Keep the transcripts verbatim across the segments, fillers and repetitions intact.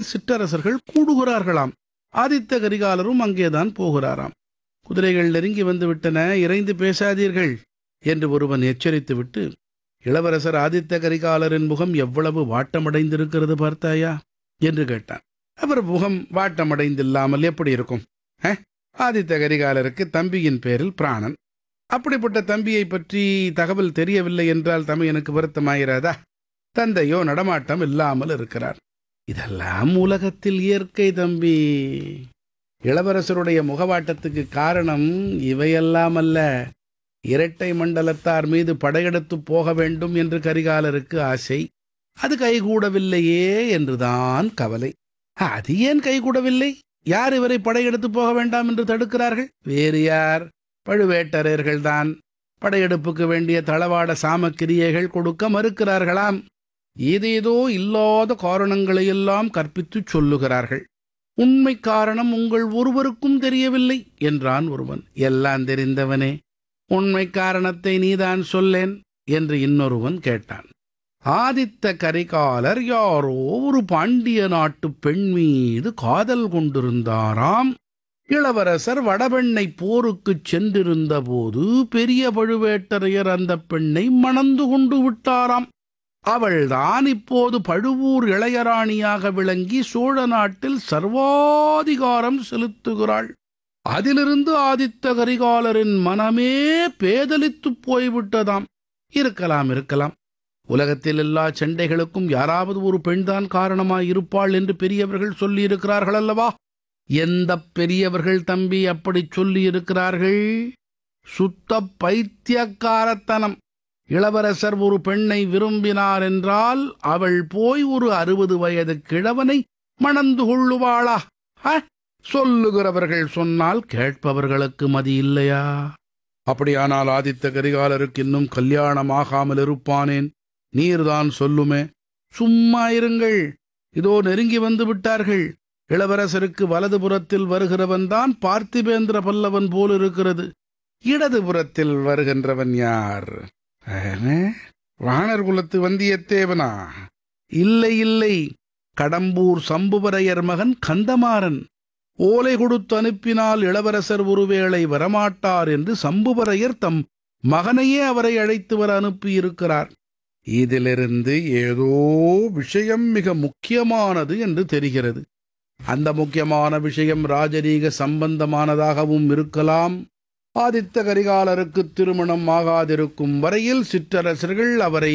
சிற்றரசர்கள் கூடுகிறார்களாம். ஆதித்த கரிகாலரும் அங்கேதான் போகிறாராம். குதிரைகள் நெருங்கி வந்து விட்டன, இறைந்து பேசாதீர்கள் என்று ஒருவன் எச்சரித்துவிட்டு, இளவரசர் ஆதித்த கரிகாலரின் முகம் எவ்வளவு வாட்டமடைந்திருக்கிறது பார்த்தாயா என்று கேட்டான். அவர் முகம் வாட்டமடைந்தில்லாமல் எப்படி இருக்கும்? ஆதித்த கரிகாலருக்கு தம்பியின் பேரில் பிராணன். அப்படிப்பட்ட தம்பியை பற்றி தகவல் தெரியவில்லை என்றால் தமையனுக்கு வருத்தமாயிராதா? தந்தையோ நடமாட்டம் இல்லாமல் இருக்கிறார். இதெல்லாம் உலகத்தில் இயற்கை தம்பி. இளவரசருடைய முகவாட்டத்துக்கு காரணம் இவையெல்லாம் அல்ல. இரட்டை மண்டலத்தார் மீது படையெடுத்து போக வேண்டும் என்று கரிகாலருக்கு ஆசை. அது கைகூடவில்லையே என்றுதான் கவலை. அது ஏன் கைகூடவில்லை? யார் இவரை படையெடுத்து போக வேண்டாம் என்று தடுக்கிறார்கள்? வேறு யார்? பழுவேட்டரையர்கள்தான். படையெடுப்புக்கு வேண்டிய தளவாட சாமக்கிரியைகள் கொடுக்க மறுக்கிறார்களாம். ஏதேதோ இல்லாத காரணங்களையெல்லாம் கற்பித்துச் சொல்லுகிறார்கள். உண்மை காரணம் உங்கள் ஒருவருக்கும் தெரியவில்லை என்றான் ஒருவன். எல்லாம் தெரிந்தவனே, உண்மை காரணத்தை நீதான் சொல்லேன் என்று இன்னொருவன் கேட்டான். ஆதித்த கரிகாலர் யாரோ ஒரு பாண்டிய நாட்டு பெண் மீது காதல் கொண்டிருந்தாராம். இளவரசர் வடபெண்ணை போருக்குச் சென்றிருந்த போது பெரிய பழுவேட்டரையர் அந்த பெண்ணை மணந்து கொண்டு விட்டாராம். அவள்தான் இப்போது பழுவூர் இளையராணியாக விளங்கி சோழ நாட்டில் சர்வாதிகாரம் செலுத்துகிறாள். அதிலிருந்து ஆதித்த கரிகாலரின் மனமே பேதலித்துப் போய்விட்டதாம். இருக்கலாம் இருக்கலாம். உலகத்தில் எல்லா சண்டைகளுக்கும் யாராவது ஒரு பெண்தான் காரணமாயிருப்பாள் என்று பெரியவர்கள் சொல்லியிருக்கிறார்கள் அல்லவா? எந்த பெரியவர்கள் தம்பி அப்படி சொல்லியிருக்கிறார்கள்? சுத்த பைத்தியக்காரத்தனம். இளவரசர் ஒரு பெண்ணை விரும்பினார் என்றால் அவள் போய் ஒரு அறுபது வயது கிழவனை மணந்து கொள்ளுவாளா? சொல்லுகிறவர்கள் சொன்னால் கேட்பவர்களுக்கு மதி இல்லையா? அப்படியானால் ஆதித்த கரிகாலருக்கு இன்னும் கல்யாணமாகாமல் இருப்பானேன்? நீர்தான் சொல்லுமே. சும்மா இருங்கள். இதோ நெருங்கி வந்து விட்டார்கள். இளவரசருக்கு வலதுபுறத்தில் வருகிறவன்தான் பார்த்திபேந்திர பல்லவன் போல் இருக்கிறது. இடதுபுறத்தில் வருகின்றவன் யார்? வானர் குலத்து வந்தியத்தேவனா? இல்லை இல்லை, கடம்பூர் சம்புவரையர் மகன் கந்தமாறன். ஓலை கொடுத்து அனுப்பினால் இளவரசர் ஒருவேளை வரமாட்டார் என்று சம்புவரையர் தம் மகனையே அவரை அழைத்து வர அனுப்பியிருக்கிறார். இதிலிருந்து ஏதோ விஷயம் மிக முக்கியமானது என்று தெரிகிறது. அந்த முக்கியமான விஷயம் ராஜரீக சம்பந்தமானதாகவும் இருக்கலாம். ஆதித்த கரிகாலருக்கு திருமணம் ஆகாதிருக்கும் வரையில் சிற்றரசர்கள் அவரை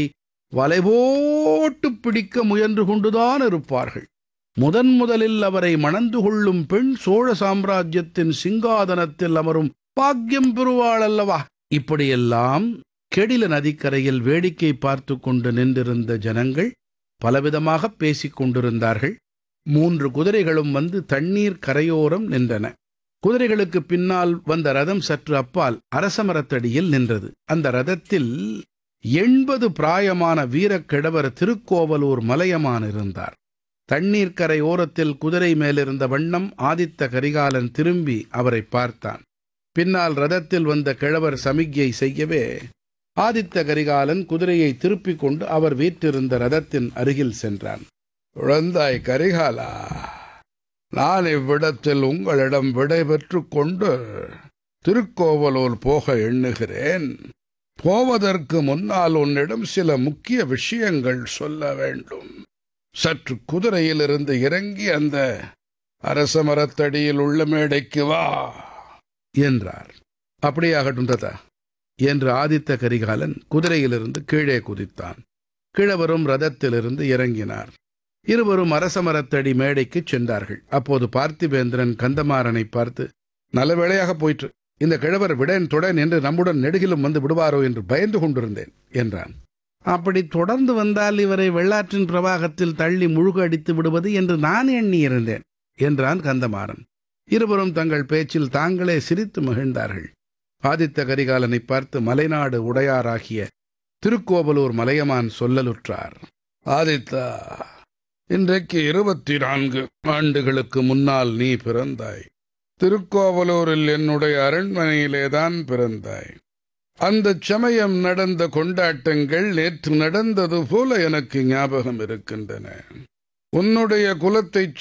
வலைபோட்டு பிடிக்க முயன்று கொண்டுதான் இருப்பார்கள். முதன் முதலில் அவரை மணந்து கொள்ளும் பெண் சோழ சாம்ராஜ்யத்தின் சிங்காதனத்தில் அமரும் பாக்கியம் பெறுவாள் அல்லவா? இப்படியெல்லாம் கெடில நதிக்கரையில் வேடிக்கை பார்த்து கொண்டு நின்றிருந்த ஜனங்கள் பலவிதமாக பேசிக் கொண்டிருந்தார்கள். மூன்று குதிரைகளும் வந்து தண்ணீர் கரையோரம் நின்றன. குதிரைகளுக்கு பின்னால் வந்த ரதம் சற்று அப்பால் அரசமரத்தடியில் நின்றது. அந்த ரதத்தில் எண்பது பிராயமான வீரக்கிழவர் திருக்கோவலூர் மலையமான் இருந்தார். தண்ணீர் கரை ஓரத்தில் குதிரை மேலிருந்த வண்ணம் ஆதித்த கரிகாலன் திரும்பி அவரை பார்த்தான். பின்னால் ரதத்தில் வந்த கிழவர் சமிக்ஞை செய்யவே ஆதித்த கரிகாலன் குதிரையை திருப்பிக் கொண்டு அவர் வீற்றிருந்த ரதத்தின் அருகில் சென்றான். குழந்தாய் கரிகாலா, நான் இவ்விடத்தில் உங்களிடம் விடை பெற்று கொண்டு திருக்கோவலூர் போக எண்ணுகிறேன். போவதற்கு முன்னால் உன்னிடம் சில முக்கிய விஷயங்கள் சொல்ல வேண்டும். சற்று குதிரையிலிருந்து இறங்கி அந்த அரச மரத்தடியில் உள்ள மேடைக்கு வா என்றார். அப்படியாகட்டும் தாத்தா என்று ஆதித்த கரிகாலன் குதிரையிலிருந்து கீழே குதித்தான். கிழவரும் ரதத்திலிருந்து இறங்கினார். இருவரும் அரசமரத்தடி மேடைக்கு சென்றார்கள். அப்போது பார்த்திபேந்திரன் கந்தமாறனை பார்த்து, நல்ல வேளையாக போயிற்று. இந்த கிழவர் விடன் தொடன் என்று நம்முடன் நெடுகிலும் வந்து விடுவாரோ என்று பயந்து கொண்டிருந்தேன் என்றான். அப்படி தொடர்ந்து வந்தால் இவரை வெள்ளாற்றின் பிரவாகத்தில் தள்ளி முழுக அடித்து விடுவது என்று நான் எண்ணியிருந்தேன் என்றான் கந்தமாறன். இருவரும் தங்கள் பேச்சில் தாங்களே சிரித்து மகிழ்ந்தார்கள். ஆதித்த கரிகாலனை பார்த்து மலைநாடு உடையாராகிய திருக்கோவலூர் மலையமான் சொல்லலுற்றார். ஆதித்தா, இன்றைக்கு இருபத்தி நான்கு ஆண்டுகளுக்கு முன்னால் நீ பிறந்தாய். திருக்கோவலூரில் என்னுடைய அரண்மனையிலேதான் பிறந்தாய். அந்த சமயம் நடந்த கொண்டாட்டங்கள் நேற்று நடந்தது போல எனக்கு ஞாபகம் இருக்கின்றன. உன்னுடைய குலத்தைச்